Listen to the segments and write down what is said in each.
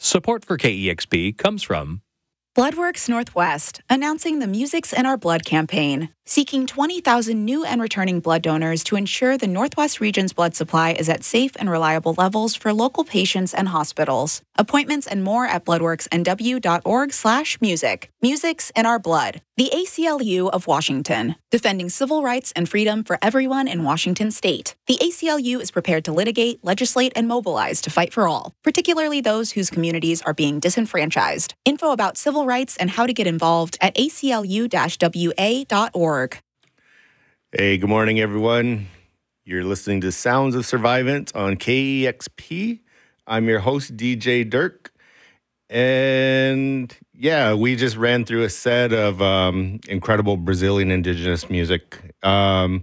Support for KEXP comes from Bloodworks Northwest, announcing the Music's in Our Blood campaign, seeking 20,000 new and returning blood donors to ensure the Northwest region's blood supply is at safe and reliable levels for local patients and hospitals. Appointments and more at bloodworksnw.org/music. Music's in Our Blood. The ACLU of Washington, defending civil rights and freedom for everyone in Washington state. The ACLU is prepared to litigate, legislate, and mobilize to fight for all, particularly those whose communities are being disenfranchised. Info about civil rights and how to get involved at aclu-wa.org. Hey, good morning, everyone. You're listening to Sounds of Survivance on KEXP. I'm your host, DJ Dirk. And yeah, we just ran through a set of incredible Brazilian indigenous music. I'll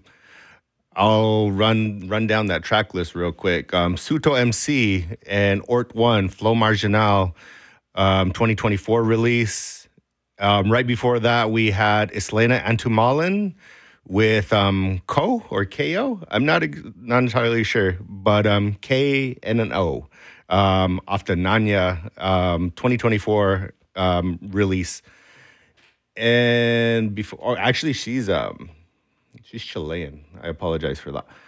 run down that track list real quick. Suto MC and Ort 1, Flow Marginal, 2024 release. Right before that, we had Islena Antumalan with Ko or Ko. I'm not entirely sure, but K and an O. Off the Nanya 2024 release. And before, actually, she's Chilean. I apologize for that.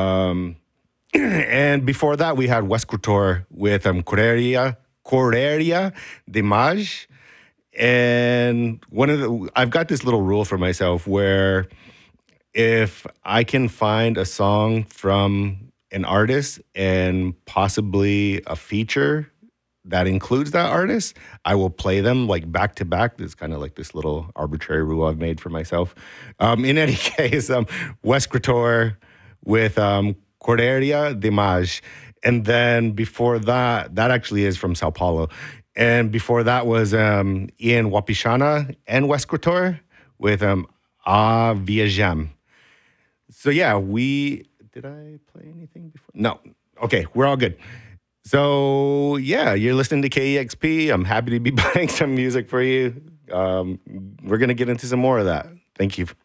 And before that, we had West Couture with Correria de Maj. And I've got this little rule for myself where if I can find a song from an artist and possibly a feature that includes that artist, I will play them like back to back. It's kind of like this little arbitrary rule I've made for myself. In any case, West Couture with Correria de Maj. And then before that actually is from Sao Paulo. And before that was Ian Wapishana and West Couture with A Viajam. So yeah, did I play anything before? No. Okay, we're all good. So yeah, you're listening to KEXP. I'm happy to be playing some music for you. We're going to get into some more of that. Thank you.